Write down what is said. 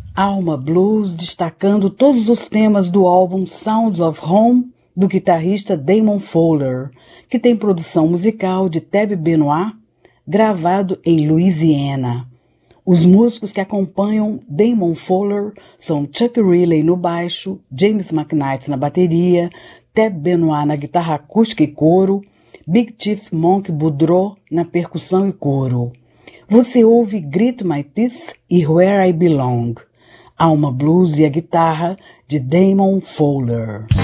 Alma Blues destacando todos os temas do álbum Sounds of Home, do guitarrista Damon Fowler, que tem produção musical de Tab Benoit, gravado em Louisiana. Os músicos que acompanham Damon Fowler são Chuck Riley no baixo, James McKnight na bateria, Tab Benoit na guitarra acústica e coro, Big Chief Monk Boudreaux na percussão e coro. Você ouve Grit My Teeth e Where I Belong, Alma Blues e a guitarra de Damon Fowler.